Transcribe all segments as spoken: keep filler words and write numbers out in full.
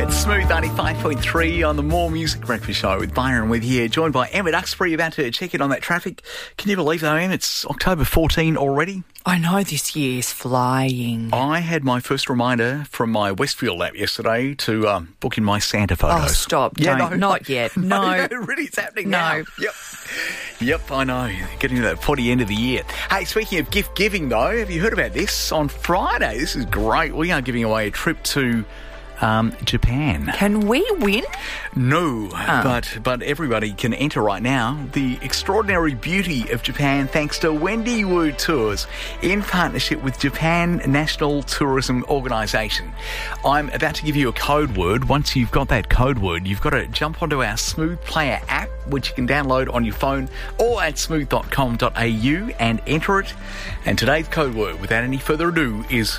It's Smooth ninety-five point three on the More Music Breakfast Show with Byron with here, joined by Emma Duxbury, about to check in on that traffic. Can you believe though, Em, it's October fourteenth already? I know, this year's flying. I had my first reminder from my Westfield app yesterday to um, book in my Santa photos. Oh, stop. Yeah, Don't. no, Not yet. No. no, really, it's happening No. now. Yep. Yep, I know. Getting to that potty end of the year. Hey, speaking of gift giving though, have you heard about this? On Friday, this is great. We are giving away a trip to Um, Japan. Can we win? No, Oh. but but everybody can enter right now. The extraordinary beauty of Japan, thanks to Wendy Wu Tours, in partnership with Japan National Tourism Organisation. I'm about to give you a code word. Once you've got that code word, you've got to jump onto our Smooth Player app, which you can download on your phone or at smooth dot com dot a u and enter it. And today's code word, without any further ado, is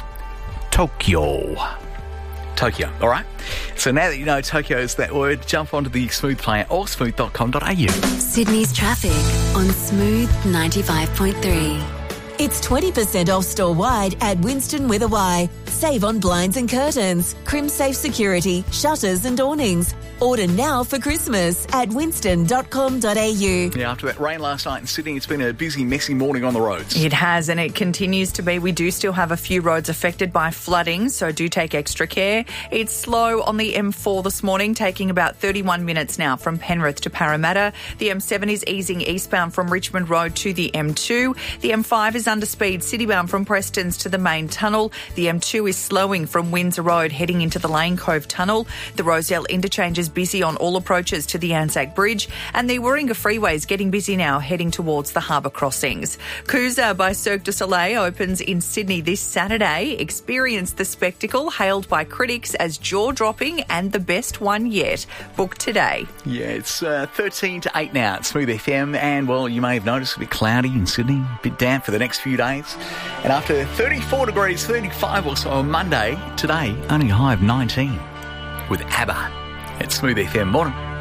Tokyo. Tokyo, all right? So now that you know Tokyo is that word, jump onto the Smooth Player or smooth dot com dot a u. Sydney's traffic on Smooth ninety-five point three. It's twenty percent off store-wide at Winston with a Y. Save on blinds and curtains, Crimsafe security, shutters and awnings. Order now for Christmas at winston dot com dot a u. Yeah, after that rain last night in Sydney, it's been a busy, messy morning on the roads. It has, and it continues to be. We do still have a few roads affected by flooding, so do take extra care. It's slow on the M four this morning, taking about thirty-one minutes now from Penrith to Parramatta. The M seven is easing eastbound from Richmond Road to the M two. The M five is under speed citybound from Prestons to the main tunnel. The M two is slowing from Windsor Road heading into the Lane Cove tunnel. The Rozelle interchange is busy on all approaches to the Anzac Bridge, and the Warringah Freeway is getting busy now heading towards the harbour crossings. Cruiser by Cirque du Soleil opens in Sydney this Saturday. Experience the spectacle, hailed by critics as jaw-dropping and the best one yet. Book today. Yeah, it's uh, thirteen to eight now at Smooth F M, and, well, you may have noticed a bit cloudy in Sydney, a bit damp for the next few days. And after thirty-four degrees, thirty-five or so on Monday, today only a high of nineteen with ABBA at Smooth F M. Morning.